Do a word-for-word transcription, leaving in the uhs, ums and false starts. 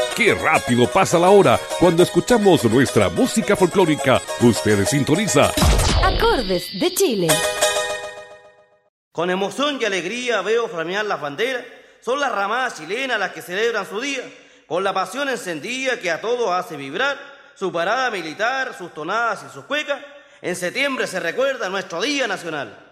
¡Qué rápido pasa la hora cuando escuchamos nuestra música folclórica! Usted sintoniza Acordes de Chile. Con emoción y alegría veo flamear las banderas. Son las ramadas chilenas las que celebran su día, con la pasión encendida que a todos hace vibrar. Su parada militar, sus tonadas y sus cuecas. En septiembre se recuerda nuestro Día Nacional.